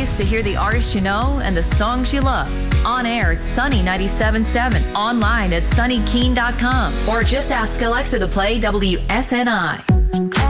place to hear the artists you know and the songs you love. On air at Sunny 97.7, online at sunnykeene.com, or just ask Alexa to play WSNI.